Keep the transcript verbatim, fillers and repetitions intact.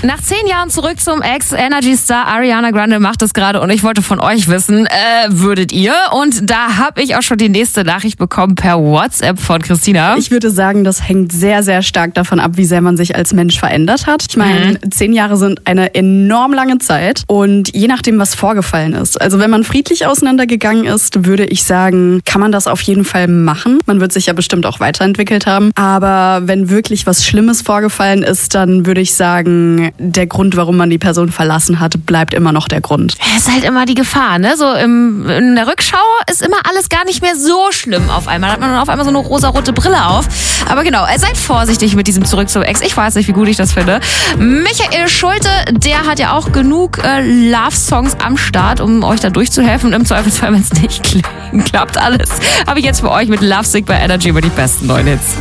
Nach zehn Jahren zurück zum Ex-Energy-Star Ariana Grande macht es gerade und ich wollte von euch wissen, äh, würdet ihr? Und da habe ich auch schon die nächste Nachricht bekommen per WhatsApp von Christina. Ich würde sagen, das hängt sehr, sehr stark davon ab, wie sehr man sich als Mensch verändert hat. Ich meine, mhm. zehn Jahre sind eine enorm lange Zeit und je nachdem, was vorgefallen ist. Also wenn man friedlich auseinandergegangen ist, würde ich sagen, kann man das auf jeden Fall machen. Man wird sich ja bestimmt auch weiterentwickelt haben. Aber wenn wirklich was Schlimmes vorgefallen ist, dann würde ich sagen, der Grund, warum man die Person verlassen hat, bleibt immer noch der Grund. Es ist halt immer die Gefahr, ne? So im, in der Rückschau ist immer alles gar nicht mehr so schlimm auf einmal. Da hat man auf einmal so eine rosarote Brille auf. Aber genau, seid vorsichtig mit diesem Zurück zum Ex. Ich weiß nicht, wie gut ich das finde. Michael Schulte, der hat ja auch genug äh, Love-Songs am Start, um euch da durchzuhelfen. Und im Zweifelsfall, wenn es nicht klappt alles, habe ich jetzt für euch mit Lovesick bei Energy über die besten neuen Hits.